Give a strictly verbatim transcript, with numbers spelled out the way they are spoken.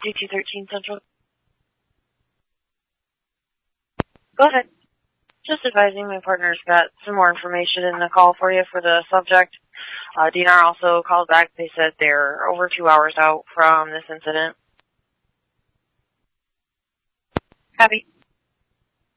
two two thirteen Central. Go ahead. Just advising my partner's got some more information in the call for you for the subject. Uh, D N R also called back. They said they're over two hours out from this incident. Copy.